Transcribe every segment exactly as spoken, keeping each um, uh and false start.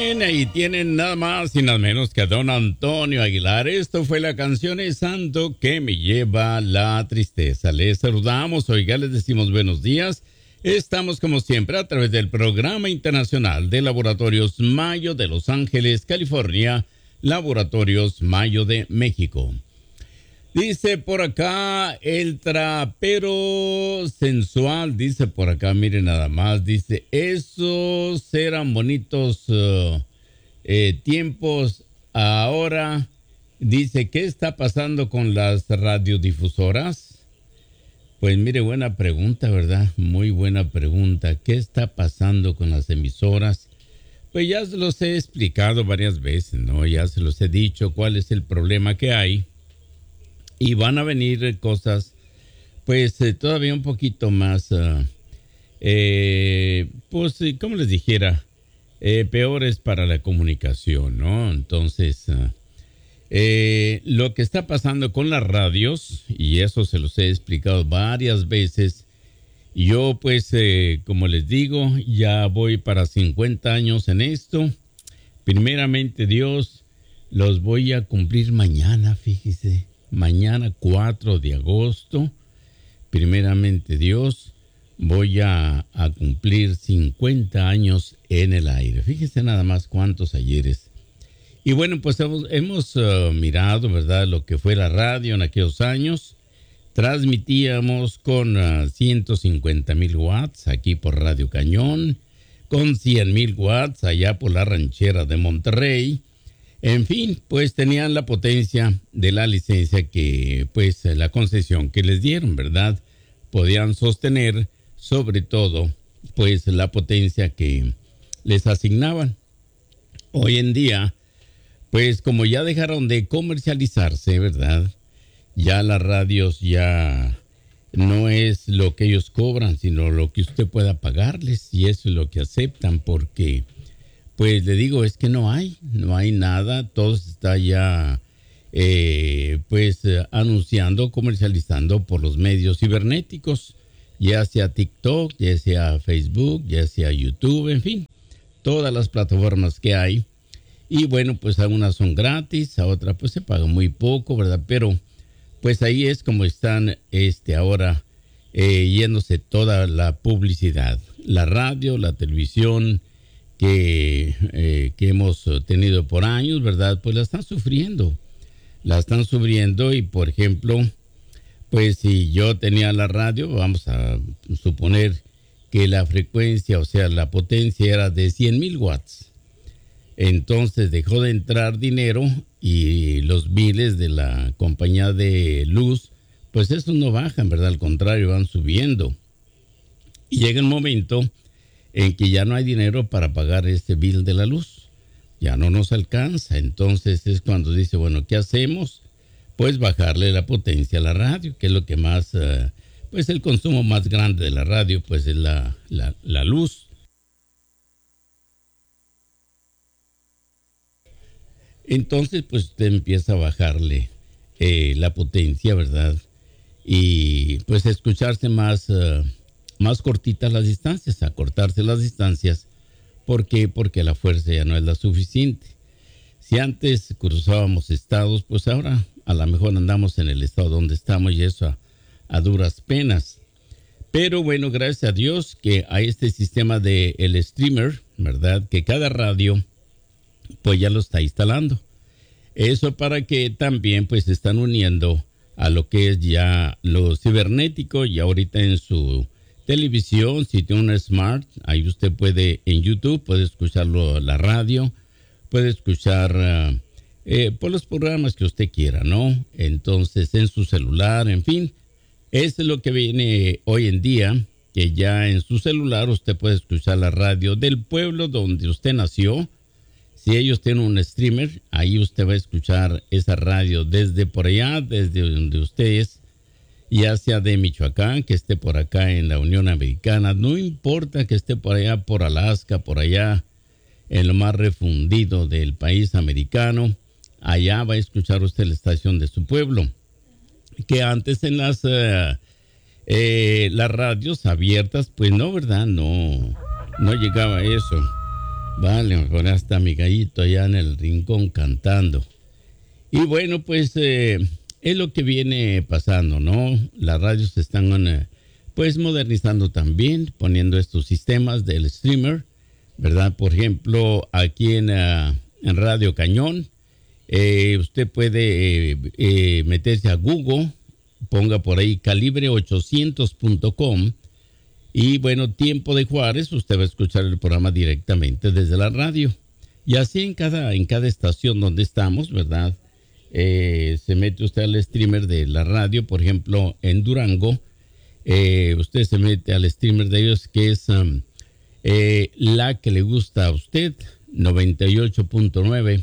bien, ahí tienen nada más y nada menos que a don Antonio Aguilar. Esto fue la canción Es Santo que me lleva la tristeza. Les saludamos, oiga, les decimos buenos días. Estamos como siempre a través del Programa Internacional de Laboratorios Mayo de Los Ángeles, California, Laboratorios Mayo de México. Dice por acá el trapero sensual, dice por acá, miren nada más, dice, esos eran bonitos uh, eh, tiempos. Ahora, dice, ¿qué está pasando con las radiodifusoras? Pues mire, buena pregunta, ¿verdad? Muy buena pregunta. ¿Qué está pasando con las emisoras? Pues ya se los he explicado varias veces, ¿no? Ya se los he dicho cuál es el problema que hay. Y van a venir cosas, pues, eh, todavía un poquito más, uh, eh, pues, como les dijera, eh, peores para la comunicación, ¿no? Entonces, uh, eh, lo que está pasando con las radios, y eso se los he explicado varias veces, yo, pues, eh, como les digo, ya voy para cincuenta años en esto. Primeramente, Dios, los voy a cumplir mañana, fíjese. Mañana cuatro de agosto, primeramente Dios, voy a, a cumplir cincuenta años en el aire. Fíjense nada más cuántos ayeres. Y bueno, pues hemos, hemos uh, mirado, ¿verdad?, lo que fue la radio en aquellos años. Transmitíamos con uh, ciento cincuenta mil watts aquí por Radio Cañón, con cien mil watts allá por la ranchera de Monterrey. En fin, pues tenían la potencia de la licencia que, pues, la concesión que les dieron, ¿verdad? Podían sostener, sobre todo, pues, la potencia que les asignaban. Hoy en día, pues, como ya dejaron de comercializarse, ¿verdad? Ya las radios ya no es lo que ellos cobran, sino lo que usted pueda pagarles, y eso es lo que aceptan, porque... Pues le digo, es que no hay, no hay nada, todo se está ya, eh, pues, eh, anunciando, comercializando por los medios cibernéticos, ya sea TikTok, ya sea Facebook, ya sea YouTube, en fin, todas las plataformas que hay. Y bueno, pues algunas son gratis, a otras pues se paga muy poco, ¿verdad? Pero pues ahí es como están este, ahora eh, yéndose toda la publicidad, la radio, la televisión, que, eh, que hemos tenido por años, ¿verdad? Pues la están sufriendo, la están sufriendo y, por ejemplo, pues si yo tenía la radio, vamos a suponer que la frecuencia, o sea, la potencia era de cien mil watts. Entonces dejó de entrar dinero y los biles de la compañía de luz, pues esos no bajan, ¿verdad? Al contrario, van subiendo. Y llega el momento en que ya no hay dinero para pagar este bill de la luz. Ya no nos alcanza. Entonces es cuando dice, bueno, ¿qué hacemos? Pues bajarle la potencia a la radio, que es lo que más, uh, pues el consumo más grande de la radio, pues es la, la, la luz. Entonces, pues usted empieza a bajarle eh, la potencia, ¿verdad? Y pues escucharse más... Uh, más cortitas las distancias, acortarse las distancias. ¿Por qué? Porque la fuerza ya no es la suficiente. Si antes cruzábamos estados, pues ahora a lo mejor andamos en el estado donde estamos y eso a, a duras penas. Pero bueno, gracias a Dios que hay este sistema de el streamer, ¿verdad? Que cada radio pues ya lo está instalando. Eso para que también pues se están uniendo a lo que es ya lo cibernético y ahorita en su televisión, si tiene una smart, ahí usted puede, en YouTube, puede escucharlo, la radio, puede escuchar uh, eh, por los programas que usted quiera, ¿no? Entonces, en su celular, en fin, eso es lo que viene hoy en día, que ya en su celular usted puede escuchar la radio del pueblo donde usted nació. Si ellos tienen un streamer, ahí usted va a escuchar esa radio desde por allá, desde donde usted es, ya sea de Michoacán, que esté por acá en la Unión Americana, no importa que esté por allá, por Alaska, por allá, en lo más refundido del país americano, allá va a escuchar usted la estación de su pueblo, que antes en las, uh, eh, las radios abiertas, pues no, ¿verdad? No, no llegaba a eso. Vale, mejor hasta mi gallito allá en el rincón cantando. Y bueno, pues eh, es lo que viene pasando, ¿no? Las radios se están eh, pues modernizando también, poniendo estos sistemas del streamer, ¿verdad? Por ejemplo, aquí en, uh, en Radio Cañón, eh, usted puede eh, eh, meterse a Google, ponga por ahí calibre ochocientos punto com. Y bueno, Tiempo de Juárez, usted va a escuchar el programa directamente desde la radio. Y así en cada, en cada estación donde estamos, ¿verdad? Eh, se mete usted al streamer de la radio, por ejemplo, en Durango. Eh, usted se mete al streamer de ellos, que es um, eh, la que le gusta a usted, noventa y ocho punto nueve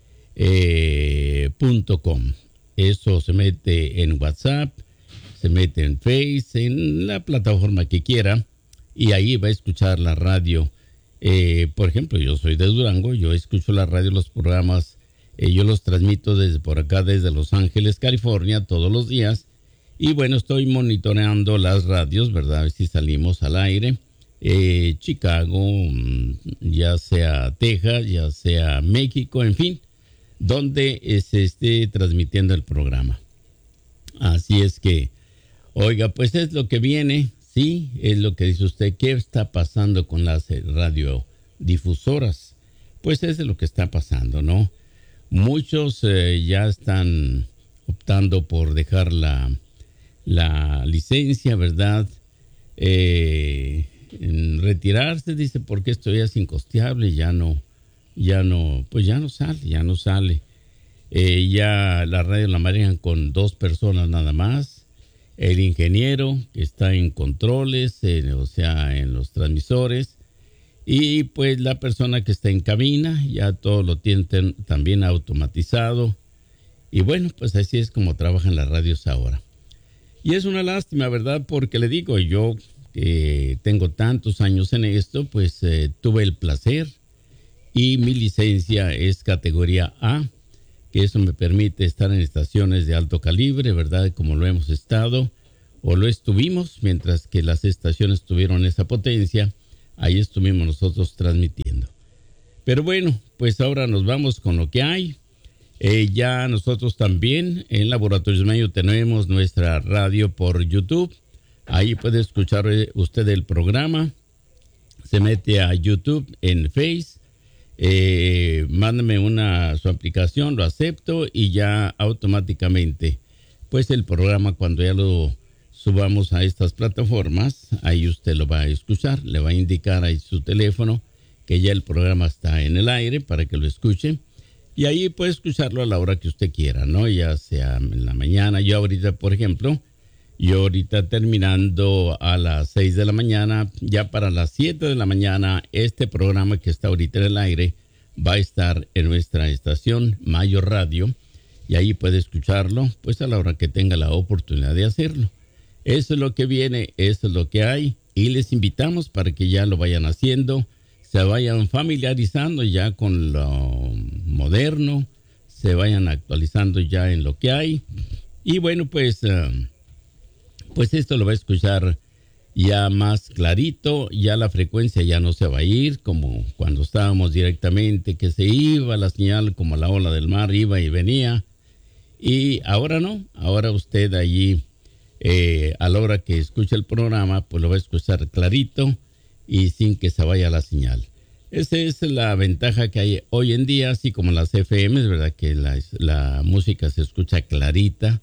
eh, punto com. Eso se mete en WhatsApp, se mete en Face, en la plataforma que quiera, y ahí va a escuchar la radio. Eh, por ejemplo, yo soy de Durango, yo escucho la radio, los programas, eh, yo los transmito desde por acá, desde Los Ángeles, California, todos los días. Y bueno, estoy monitoreando las radios, ¿verdad? A ver si salimos al aire. Eh, Chicago, ya sea Texas, ya sea México, en fin, donde se esté transmitiendo el programa. Así es que, oiga, pues es lo que viene, sí, es lo que dice usted. ¿Qué está pasando con las radiodifusoras? Pues es lo que está pasando, ¿no? Muchos eh, ya están optando por dejar la, la licencia, ¿verdad? Eh, en retirarse, dice, porque esto ya es incosteable, ya no, ya no, pues ya no sale, ya no sale. Eh, ya la radio la manejan con dos personas nada más. El ingeniero que está en controles, en, o sea, en los transmisores, y pues la persona que está en cabina, ya todo lo tienen también automatizado. Y bueno, pues así es como trabajan las radios ahora. Y es una lástima, ¿verdad? Porque le digo, yo que tengo tantos años en esto, pues eh, tuve el placer, y mi licencia es categoría A, que eso me permite estar en estaciones de alto calibre, ¿verdad? Como lo hemos estado, o lo estuvimos, mientras que las estaciones tuvieron esa potencia, ahí estuvimos nosotros transmitiendo. Pero bueno, pues ahora nos vamos con lo que hay. Eh, ya nosotros también en Laboratorios Mayo tenemos nuestra radio por YouTube. Ahí puede escuchar usted el programa. Se mete a YouTube en Face. Eh, mándame una su aplicación, lo acepto y ya automáticamente pues el programa, cuando ya lo subamos a estas plataformas, ahí usted lo va a escuchar, le va a indicar ahí su teléfono que ya el programa está en el aire para que lo escuche, y ahí puede escucharlo a la hora que usted quiera, ¿no? Ya sea en la mañana. Yo ahorita, por ejemplo, yo ahorita terminando a las seis de la mañana, ya para las siete de la mañana, este programa que está ahorita en el aire va a estar en nuestra estación Mayo Radio, y ahí puede escucharlo pues a la hora que tenga la oportunidad de hacerlo. Eso es lo que viene, eso es lo que hay, y les invitamos para que ya lo vayan haciendo, se vayan familiarizando ya con lo moderno, se vayan actualizando ya en lo que hay, y bueno, pues... Uh, Pues esto lo va a escuchar ya más clarito, ya la frecuencia ya no se va a ir como cuando estábamos directamente, que se iba la señal como la ola del mar, iba y venía. Y ahora no, ahora usted allí eh, a la hora que escucha el programa, pues lo va a escuchar clarito y sin que se vaya la señal. Esa es la ventaja que hay hoy en día, así como las F M, es verdad que la, la música se escucha clarita.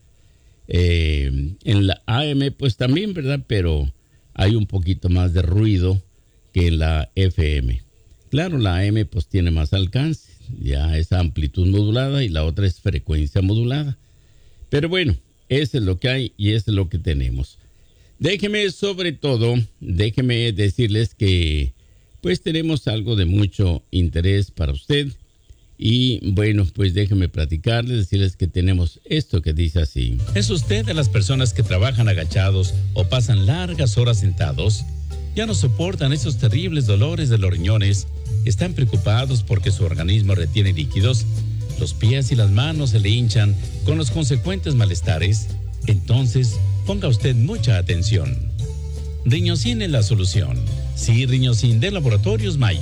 Eh, en la A M pues también, ¿verdad? Pero hay un poquito más de ruido que en la F M. Claro, la A M pues tiene más alcance, ya es amplitud modulada, y la otra es frecuencia modulada. Pero bueno, eso es lo que hay y eso es lo que tenemos. Déjeme, sobre todo, déjeme decirles que pues tenemos algo de mucho interés para usted. Y bueno, pues déjenme platicarles, decirles que tenemos esto que dice así. ¿Es usted de las personas que trabajan agachados o pasan largas horas sentados? ¿Ya no soportan esos terribles dolores de los riñones? ¿Están preocupados porque su organismo retiene líquidos? ¿Los pies y las manos se le hinchan con los consecuentes malestares? Entonces, ponga usted mucha atención. Riñosin es la solución. Sí, Riñosin de Laboratorios Mayo.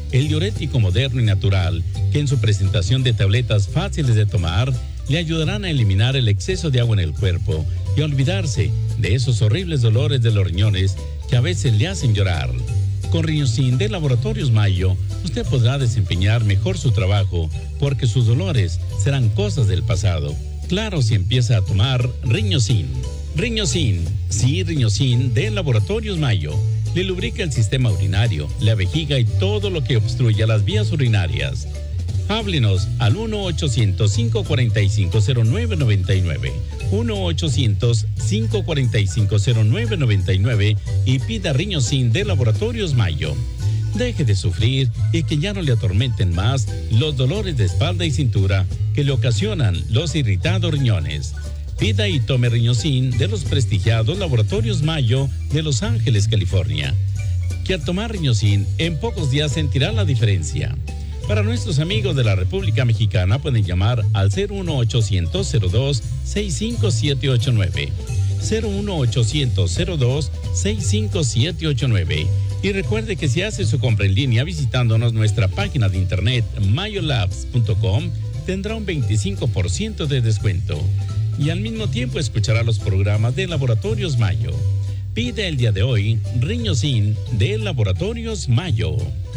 el diurético moderno y natural, que en su presentación de tabletas fáciles de tomar, le ayudarán a eliminar el exceso de agua en el cuerpo y a olvidarse de esos horribles dolores de los riñones que a veces le hacen llorar. Con Riñosin de Laboratorios Mayo, usted podrá desempeñar mejor su trabajo porque sus dolores serán cosas del pasado. Claro, si empieza a tomar Riñosin. Riñosin, sí, Riñosin de Laboratorios Mayo. Le lubrica el sistema urinario, la vejiga y todo lo que obstruya las vías urinarias. Háblenos al uno ochocientos, cinco cuatro cinco, cero nueve nueve nueve, uno ochocientos, cinco cuatro cinco, cero nueve nueve nueve y pida Riñosin de Laboratorios Mayo. Deje de sufrir y que ya no le atormenten más los dolores de espalda y cintura que le ocasionan los irritados riñones. Pida y tome Riñosin de los prestigiados Laboratorios Mayo de Los Ángeles, California. Que al tomar Riñosin en pocos días sentirá la diferencia. Para nuestros amigos de la República Mexicana pueden llamar al cero uno ochocientos, cero dos, seis cinco siete ocho nueve, cero uno ochocientos, cero dos, seis cinco siete ocho nueve. Y recuerde que si hace su compra en línea visitándonos nuestra página de internet mayolabs punto com, tendrá un veinticinco por ciento de descuento. Y al mismo tiempo escuchará los programas de Laboratorios Mayo. Pide el día de hoy Riñosin de Laboratorios Mayo.